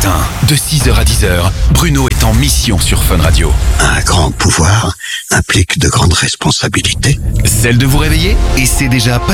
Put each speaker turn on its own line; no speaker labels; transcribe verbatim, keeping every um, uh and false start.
matin, de six heures à dix heures, Bruno est en mission sur Fun Radio.
Un grand pouvoir implique de grandes responsabilités.
Celle de vous réveiller, et c'est déjà pas